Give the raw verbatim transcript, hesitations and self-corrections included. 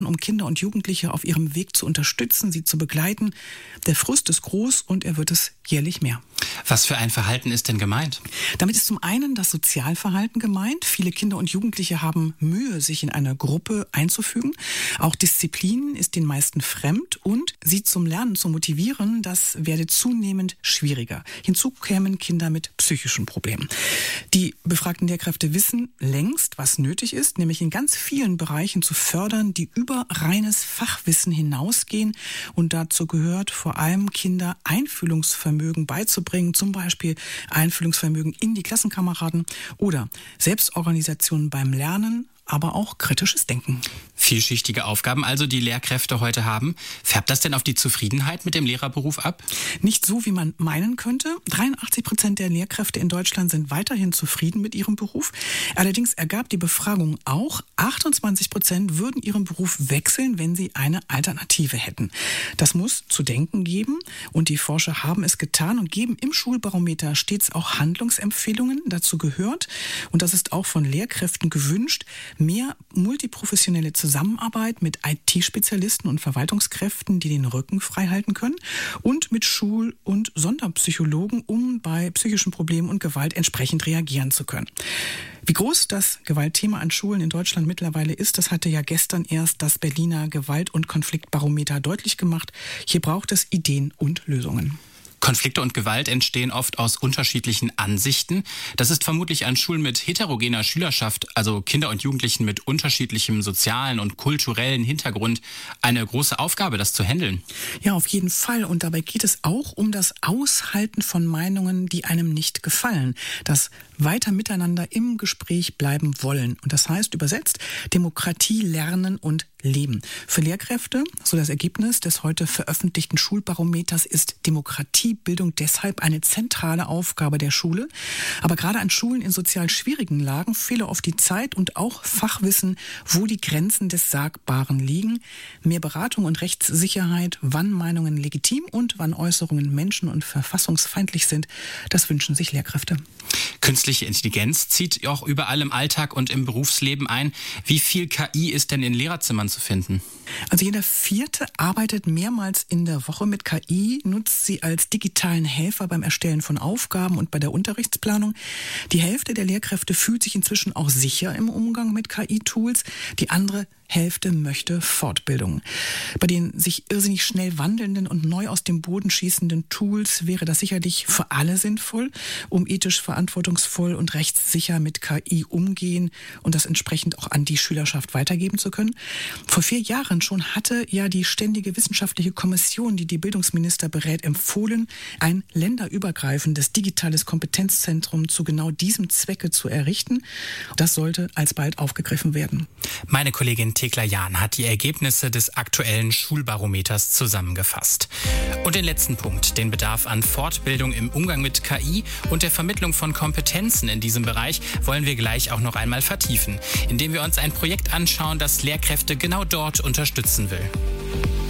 um Kinder und Jugendliche auf ihrem Weg zu unterstützen, sie zu begleiten. Der Frust ist groß und er wird es jährlich mehr. Was für ein Verhalten ist denn gemeint? Damit ist zum einen das Sozialverhalten gemeint. Viele Kinder und Jugendliche haben Mühe, sich in eine Gruppe einzufügen. Auch Disziplin ist den meisten fremd und sie zum Lernen zu motivieren, das werde zunehmend schwieriger. Hinzu kämen Kinder mit psychischen Problemen. Die befragten Lehrkräfte wissen längst, was nötig ist, nämlich in ganz vielen Bereichen zu fördern, die über reines Fachwissen hinausgehen. Und dazu gehört vor allem Kinder Einfühlungsvermögen beizubringen, zum Beispiel Einfühlungsvermögen in die Klassenkameraden oder Selbstorganisation beim Lernen, aber auch kritisches Denken. Vielschichtige Aufgaben also, die Lehrkräfte heute haben. Färbt das denn auf die Zufriedenheit mit dem Lehrerberuf ab? Nicht so, wie man meinen könnte. dreiundachtzig Prozent der Lehrkräfte in Deutschland sind weiterhin zufrieden mit ihrem Beruf. Allerdings ergab die Befragung auch, achtundzwanzig Prozent würden ihren Beruf wechseln, wenn sie eine Alternative hätten. Das muss zu denken geben und die Forscher haben es getan und geben im Schulbarometer stets auch Handlungsempfehlungen. Dazu gehört, und das ist auch von Lehrkräften gewünscht, mehr multiprofessionelle Zusammenarbeit mit I T-Spezialisten und Verwaltungskräften, die den Rücken frei halten können, und mit Schul- und Sonderpsychologen, um bei psychischen Problemen und Gewalt entsprechend reagieren zu können. Wie groß das Gewaltthema an Schulen in Deutschland mittlerweile ist, das hatte ja gestern erst das Berliner Gewalt- und Konfliktbarometer deutlich gemacht. Hier braucht es Ideen und Lösungen. Konflikte und Gewalt entstehen oft aus unterschiedlichen Ansichten. Das ist vermutlich an Schulen mit heterogener Schülerschaft, also Kinder und Jugendlichen mit unterschiedlichem sozialen und kulturellen Hintergrund, eine große Aufgabe, das zu handeln. Ja, auf jeden Fall. Und dabei geht es auch um das Aushalten von Meinungen, die einem nicht gefallen. Das weiter miteinander im Gespräch bleiben wollen. Und das heißt übersetzt Demokratie lernen und leben. Für Lehrkräfte, so das Ergebnis des heute veröffentlichten Schulbarometers, ist Demokratiebildung deshalb eine zentrale Aufgabe der Schule. Aber gerade an Schulen in sozial schwierigen Lagen fehle oft die Zeit und auch Fachwissen, wo die Grenzen des Sagbaren liegen. Mehr Beratung und Rechtssicherheit, wann Meinungen legitim und wann Äußerungen menschen- und verfassungsfeindlich sind, das wünschen sich Lehrkräfte. Künstliche Intelligenz zieht auch überall im Alltag und im Berufsleben ein. Wie viel K I ist denn in Lehrerzimmern zu finden? Also jeder Vierte arbeitet mehrmals in der Woche mit K I, nutzt sie als digitalen Helfer beim Erstellen von Aufgaben und bei der Unterrichtsplanung. Die Hälfte der Lehrkräfte fühlt sich inzwischen auch sicher im Umgang mit K I-Tools. Die andere Hälfte möchte Fortbildung. Bei den sich irrsinnig schnell wandelnden und neu aus dem Boden schießenden Tools wäre das sicherlich für alle sinnvoll, um ethisch verantwortungsvoll und rechtssicher mit K I umgehen und das entsprechend auch an die Schülerschaft weitergeben zu können. Vor vier Jahren schon hatte ja die Ständige Wissenschaftliche Kommission, die die Bildungsminister berät, empfohlen, ein länderübergreifendes digitales Kompetenzzentrum zu genau diesem Zwecke zu errichten. Das sollte alsbald aufgegriffen werden. Meine Kollegin Thekla Jahn hat die Ergebnisse des aktuellen Schulbarometers zusammengefasst. Und den letzten Punkt, den Bedarf an Fortbildung im Umgang mit K I und der Vermittlung von Kompetenzen in diesem Bereich, wollen wir gleich auch noch einmal vertiefen, indem wir uns ein Projekt anschauen, das Lehrkräfte genau dort unterstützen will.